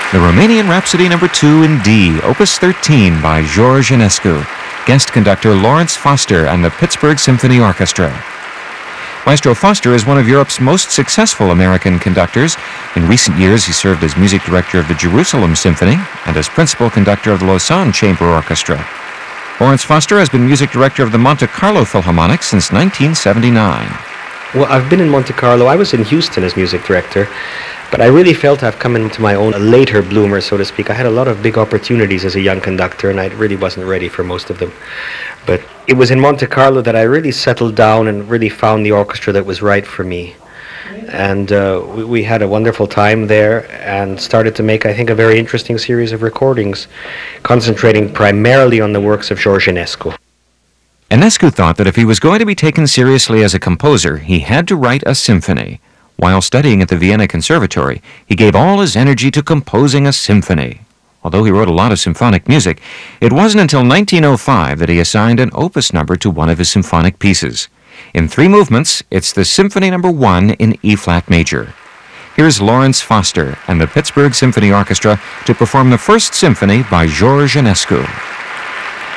the Romanian Rhapsody No. 2 in D, Opus 13 by George Enescu, guest conductor Lawrence Foster and the Pittsburgh Symphony Orchestra. Maestro Foster is one of Europe's most successful American conductors. In recent years, he served as music director of the Jerusalem Symphony and as principal conductor of the Lausanne Chamber Orchestra. Lawrence Foster has been music director of the Monte Carlo Philharmonic since 1979. Well, I've been in Monte Carlo. I was in Houston as music director, but I really felt I've come into my own, a later bloomer, so to speak. I had a lot of big opportunities as a young conductor, and I really wasn't ready for most of them. But it was in Monte Carlo that I really settled down and really found the orchestra that was right for me. And we had a wonderful time there and started to make, I think, a very interesting series of recordings, concentrating primarily on the works of George Enescu. Enescu thought that if he was going to be taken seriously as a composer, he had to write a symphony. While studying at the Vienna Conservatory, he gave all his energy to composing a symphony. Although he wrote a lot of symphonic music, it wasn't until 1905 that he assigned an opus number to one of his symphonic pieces. In 3 movements, it's the Symphony No. 1 in E-flat major. Here's Lawrence Foster and the Pittsburgh Symphony Orchestra to perform the First Symphony by George Enescu.